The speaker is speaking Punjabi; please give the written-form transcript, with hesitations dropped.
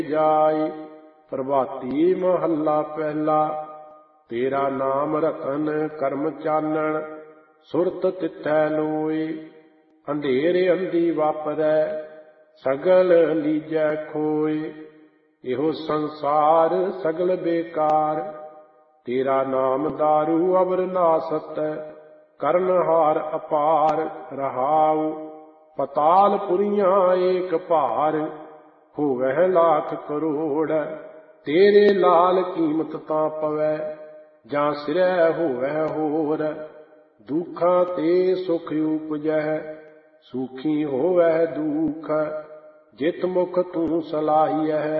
ਜਾਏ। ਪ੍ਰਭਾਤੀ ਮਹੱਲਾ ਪਹਿਲਾ। ਤੇਰਾ ਨਾਮ ਰਤਨ ਕਰਮ ਚਾਨਣ, ਸੁਰਤ ਤਿੱਥੈ ਲੋਏ। ਅੰਧੇਰ ਅੰਧੀ ਵਾਪਰੈ, ਸਗਲ ਲੀਜੈ ਖੋਏ। ਇਹੋ ਸੰਸਾਰ ਸਗਲ ਬੇਕਾਰ, ਤੇਰਾ ਨਾਮ ਦਾਰੂ ਅਵਰ ਨਾਸਤ। ਕਰਨਹਾਰ ਅਪਾਰ ਰਹਾਉ, ਪਤਾਲ ਪੁਰੀਆਂ ਏਕ ਭਾਰ। ਹੋਵਹਿ ਲਾਖ ਕਰੋੜ, ਤੇਰੇ ਲਾਲ ਕੀਮਤ ਤਾਂ ਪਵੈ। ਜਾਂ ਸਿਰੈ ਹੋਵੈ ਹੋਰ, ਦੁੱਖਾਂ ਤੇ ਸੁਖ ਉਪਜੈ। ਸੁਖੀ ਹੋਵੈ ਦੁਖ, ਜਿਤ ਮੁਖ ਤੂੰ ਸਲਾਹੀਐ।